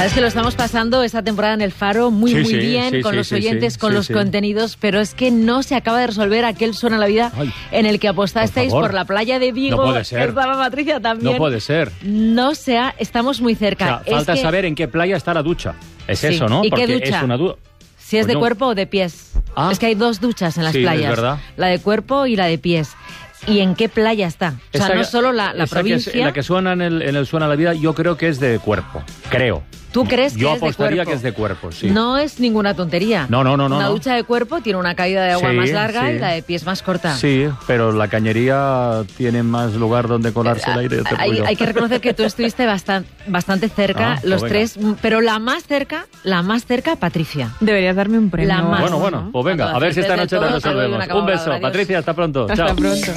Sabes que lo estamos pasando esta temporada en El Faro muy bien, con los oyentes, con los contenidos, pero es que no se acaba de resolver aquel Suena la Vida en el que apostasteis por la playa de Vigo. No puede ser. Estaba Patricia también. No puede ser. Estamos muy cerca. O sea, falta saber en qué playa está la ducha. Es eso, ¿no? ¿Y porque qué ducha? Es una duda. Si es de cuerpo o de pies. Es que hay dos duchas en las playas. Es verdad. La de cuerpo y la de pies. ¿Y en qué playa está? O sea, no solo la provincia. La que suena en el Suena la Vida, yo creo que es de cuerpo. Creo. ¿Tú crees que es de cuerpo? Yo apostaría que es de cuerpo, sí. No es ninguna tontería. No. Una ducha de cuerpo tiene una caída de agua más larga y la de pies más corta. Sí, pero la cañería tiene más lugar donde colarse el aire. Hay que reconocer que tú estuviste bastante cerca, los tres, pero la más cerca, Patricia. Deberías darme un premio. La más. Bueno, pues venga, a ver si esta noche la resolvemos. Un beso, Patricia, hasta pronto. Chao. Hasta pronto.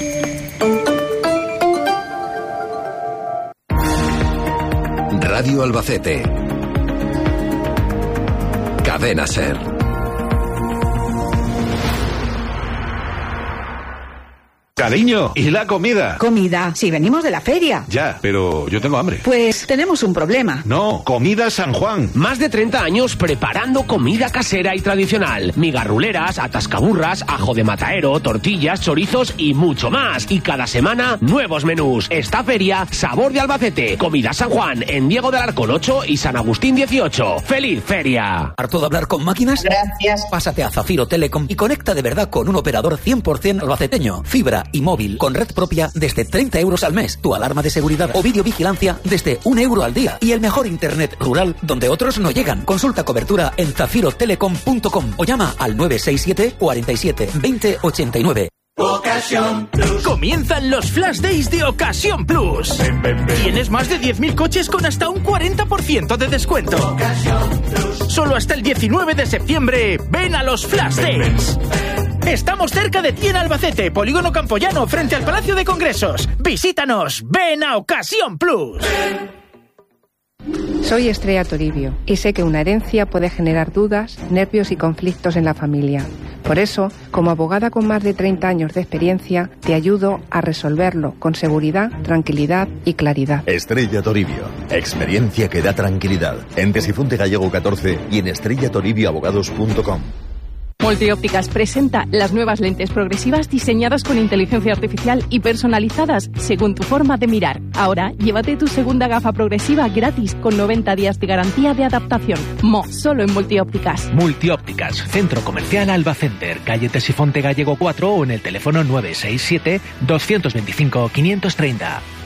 Radio Albacete. Cadena SER. Cariño, ¿y la comida? Comida, si venimos de la feria. Ya, pero yo tengo hambre. Pues tenemos un problema. No, Comida San Juan. Más de 30 años preparando comida casera y tradicional. Migarruleras, atascaburras, ajo de mataero, tortillas, chorizos y mucho más. Y cada semana, nuevos menús. Esta feria, Sabor de Albacete. Comida San Juan, en Diego de Alarcón 8 y San Agustín 18. ¡Feliz feria! ¿Harto de hablar con máquinas? Gracias. Pásate a Zafiro Telecom y conecta de verdad con un operador 100% albaceteño. Fibra y móvil con red propia desde 30 euros al mes, tu alarma de seguridad o videovigilancia desde 1 euro al día y el mejor internet rural donde otros no llegan. Consulta cobertura en zafirotelecom.com o llama al 967 47 20 89. Ocasión Plus. Comienzan los Flash Days de Ocasión Plus. Tienes más de 10.000 coches con hasta un 40% de descuento. Ocasión Plus. Solo hasta el 19 de septiembre. Ven a los Flash Days. Estamos cerca de ti en Albacete, Polígono Campoyano, frente al Palacio de Congresos. Visítanos. Ven a Ocasión Plus. Soy Estrella Toribio y sé que una herencia puede generar dudas, nervios y conflictos en la familia. Por eso, como abogada con más de 30 años de experiencia, te ayudo a resolverlo con seguridad, tranquilidad y claridad. Estrella Toribio. Experiencia que da tranquilidad. En Tesifonte Gallego 14 y en estrellatoribioabogados.com. Multiópticas presenta las nuevas lentes progresivas diseñadas con inteligencia artificial y personalizadas según tu forma de mirar. Ahora, llévate tu segunda gafa progresiva gratis con 90 días de garantía de adaptación. Solo en Multiópticas. Multiópticas, Centro Comercial Albacenter, calle Tesifonte Gallego 4 o en el teléfono 967 225 530.